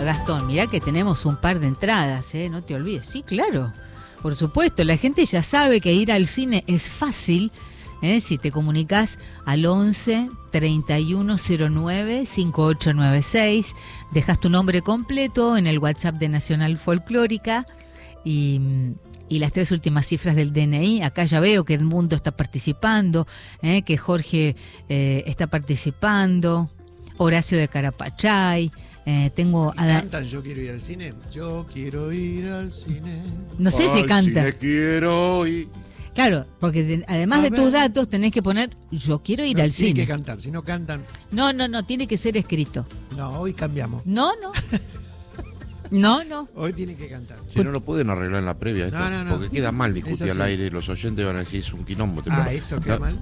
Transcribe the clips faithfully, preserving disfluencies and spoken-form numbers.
Gastón, mirá que tenemos un par de entradas, ¿eh? No te olvides. Sí, claro, por supuesto, la gente ya sabe que ir al cine es fácil, ¿eh? Si te comunicas al once, treinta y uno cero nueve, cincuenta y ocho noventa y seis, dejas tu nombre completo en el WhatsApp de Nacional Folclórica y... y las tres últimas cifras del D N I. Acá ya veo que Edmundo está participando, ¿eh? Que Jorge eh, está participando, Horacio de Carapachay, eh, tengo a da- ¿Cantan Yo quiero ir al cine? Yo quiero ir al cine. no sé si Al canta. cine quiero ir. Claro, porque de- además A de ver. tus datos tenés que poner yo quiero ir No, al tiene cine. que cantar, si no cantan, No, no, no, tiene que ser escrito. no, hoy cambiamos. No, no. No, no. Hoy tiene que cantar. Si no lo pueden arreglar en la previa, esto, No, no, no. porque queda mal discutir Es así. al aire, los oyentes van a decir es un quilombo. te Ah, paro. esto queda Ah, mal.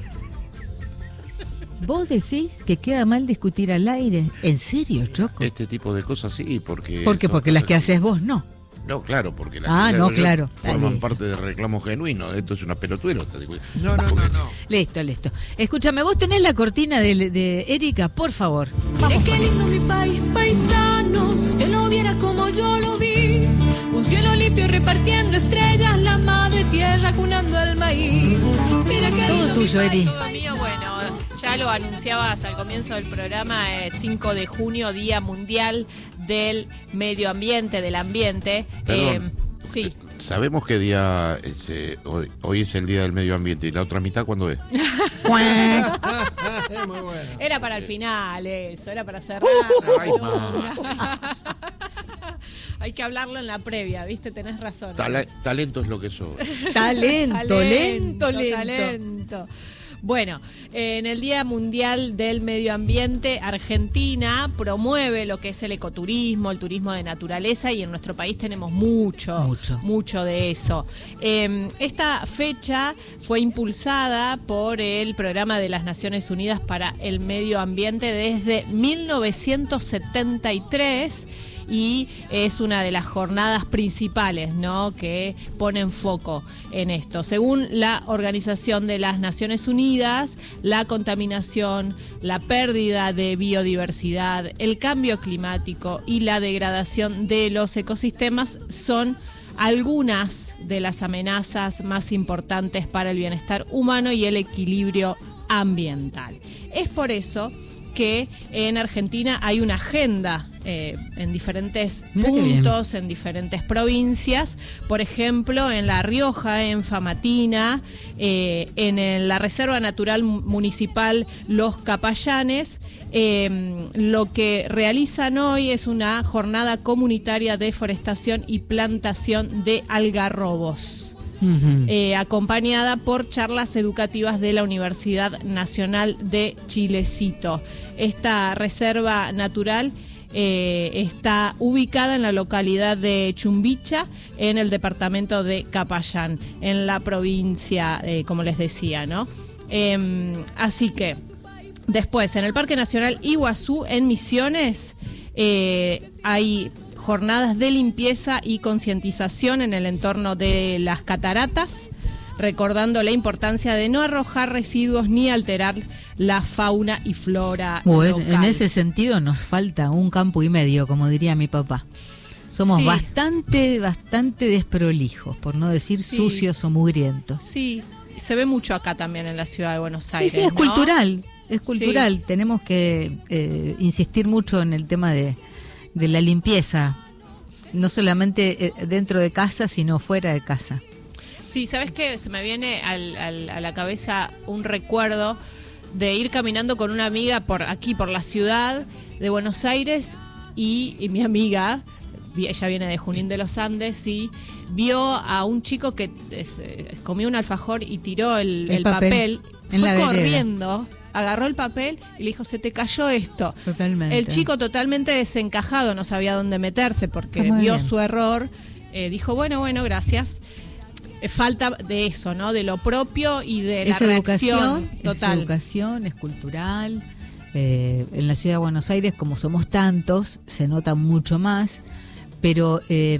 ¿Vos decís que queda mal discutir al aire? ¿En serio, Choco? Este tipo de cosas sí, porque... ¿Por qué? son Porque las cosas que haces vos no. No, claro, porque las Ah, que no, hago yo claro. forman Dale. parte del reclamo genuino. Esto es una pelotuerota. digo. No, no, no, no. Listo, listo. Escúchame, vos tenés la cortina de, de Erika, por favor. Mire qué lindo mi país, paisanos, si usted lo viera como yo lo vi. Un cielo limpio repartiendo estrellas, la madre tierra cunando el maíz. Mira qué Todo lindo tuyo, mi Eri. país. Todo mío, bueno, ya lo anunciabas al comienzo del programa, eh, cinco de junio, Día Mundial del Medio Ambiente, del Ambiente. Perdón. Eh, sí. Sabemos qué día es, eh, hoy, hoy es el Día del Medio Ambiente y la otra mitad, ¿cuándo es? Es muy bueno. Era para el final eso, era para cerrar. Ay, Hay que hablarlo en la previa, ¿viste? Tenés razón. Tala- talento es lo que sobra. Talento, lento, lento. talento. Bueno, eh, en el Día Mundial del Medio Ambiente, Argentina promueve lo que es el ecoturismo, el turismo de naturaleza, y en nuestro país tenemos mucho, Mucho. mucho de eso. Eh, esta fecha fue impulsada por el Programa de las Naciones Unidas para el Medio Ambiente desde mil novecientos setenta y tres. Y es una de las jornadas principales, ¿no?, que ponen foco en esto. Según la Organización de las Naciones Unidas, la contaminación, la pérdida de biodiversidad, el cambio climático y la degradación de los ecosistemas son algunas de las amenazas más importantes para el bienestar humano y el equilibrio ambiental. Es por eso que en Argentina hay una agenda eh, en diferentes Mirá qué bien. puntos, en diferentes provincias. Por ejemplo, en La Rioja, en Famatina, eh, en el- la Reserva Natural Municipal Los Capallanes, eh, lo que realizan hoy es una jornada comunitaria de forestación y plantación de algarrobos. Ujú. Eh, acompañada por charlas educativas de la Universidad Nacional de Chilecito. Esta reserva natural eh, está ubicada en la localidad de Chumbicha, en el departamento de Capayán, en la provincia, eh, como les decía, ¿no? Eh, así que, después, en el Parque Nacional Iguazú, en Misiones, eh, hay jornadas de limpieza y concientización en el entorno de las cataratas, recordando la importancia de no arrojar residuos ni alterar la fauna y flora Bueno, local. en ese sentido nos falta un campo y medio, como diría mi papá. Somos Sí. bastante, bastante desprolijos, por no decir Sí. sucios o mugrientos. Sí, se ve mucho acá también en la ciudad de Buenos Sí, Aires. sí, es ¿no? cultural, es Sí. cultural. Tenemos que eh, insistir mucho en el tema de, de la limpieza, no solamente eh, dentro de casa, sino fuera de casa. Sí, ¿sabes qué? Se me viene al- al- a la cabeza un recuerdo de ir caminando con una amiga por aquí, por la ciudad de Buenos Aires, y, y mi amiga, vi- ella viene de Junín de los Andes, y vio a un chico que eh, comió un alfajor y tiró el, El el papel papel, en la fue vereda. corriendo, agarró el papel y le dijo, se te cayó esto. Totalmente. El chico totalmente desencajado, no sabía dónde meterse porque Está muy vio bien. su error, eh, dijo, bueno, bueno, gracias. Eh, falta de eso, ¿no? De lo propio y de la Es educación, reacción total. es educación, es cultural. Eh, en la ciudad de Buenos Aires, como somos tantos, se nota mucho más, pero eh,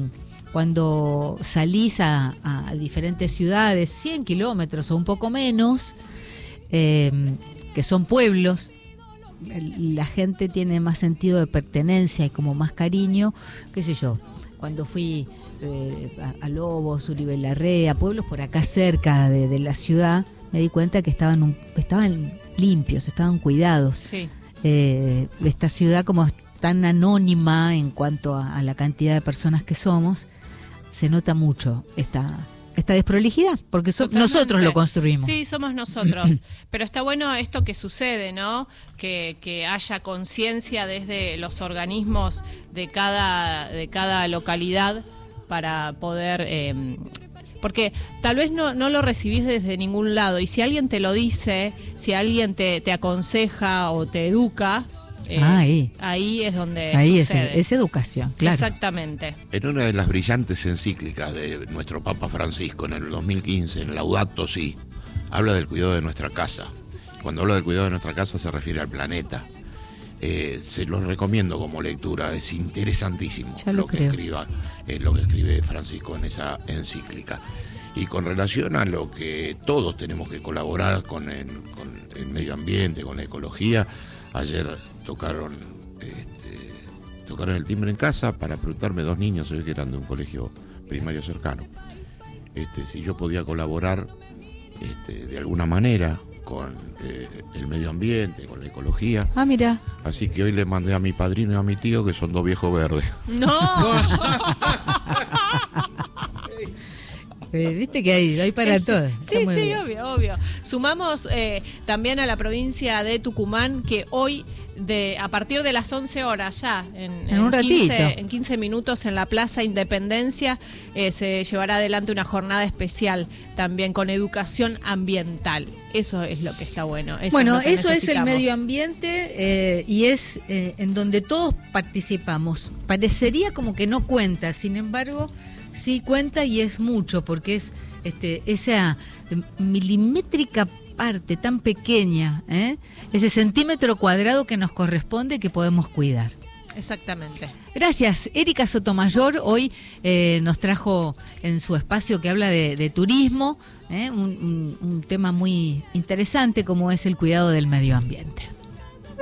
cuando salís a, a diferentes ciudades, cien kilómetros o un poco menos, eh, que son pueblos, el, la gente tiene más sentido de pertenencia y como más cariño, qué sé yo. Cuando fui eh, a, a Lobos, Uribe Larrea, pueblos por acá cerca de, de la ciudad, me di cuenta que estaban un, estaban limpios, estaban cuidados. Sí. Eh, esta ciudad, como es tan anónima en cuanto a, a la cantidad de personas que somos, se nota mucho esta, esta desprolijidad, porque so, nosotros lo construimos. Sí, somos nosotros. Pero está bueno esto que sucede, ¿no? Que, que haya conciencia desde los organismos de cada, de cada localidad para poder... Eh, porque tal vez no, no lo recibís desde ningún lado, y si alguien te lo dice, si alguien te, te aconseja o te educa, eh, ah, ahí. ahí es donde ahí sucede. Es, es educación, claro. Exactamente. En una de las brillantes encíclicas de nuestro Papa Francisco en el dos mil quince, en Laudato Si, habla del cuidado de nuestra casa. Cuando habla del cuidado de nuestra casa se refiere al planeta. Eh, se los recomiendo como lectura, es interesantísimo lo, lo que creo. escriba, eh, lo que escribe Francisco en esa encíclica. Y con relación a lo que todos tenemos que colaborar con el, con el medio ambiente, con la ecología, ayer tocaron, este, tocaron el timbre en casa para preguntarme dos niños, hoy que eran de un colegio primario cercano, este, si yo podía colaborar este, de alguna manera con eh, el medio ambiente, con la ecología. Ah, mira. Así que hoy le mandé a mi padrino y a mi tío, que son dos viejos verdes. ¡No! Eh, Viste que hay, hay para es, todo. Sí, sí, bien. obvio, obvio. Sumamos eh, también a la provincia de Tucumán, que hoy, de a partir de las once horas ya, en, en, en un quince, ratito. en quince minutos en la Plaza Independencia, eh, se llevará adelante una jornada especial también con educación ambiental. Eso es lo que está bueno. Eso bueno, es lo que eso es el necesitamos. medio ambiente eh, y es eh, en donde todos participamos. Parecería como que no cuenta, sin embargo... Sí cuenta, y es mucho, porque es este, esa milimétrica parte tan pequeña, ¿eh? ese centímetro cuadrado que nos corresponde, que podemos cuidar. Exactamente. Gracias. Erika Sotomayor hoy eh, nos trajo en su espacio que habla de, de turismo, ¿eh? un, un, un tema muy interesante como es el cuidado del medio ambiente.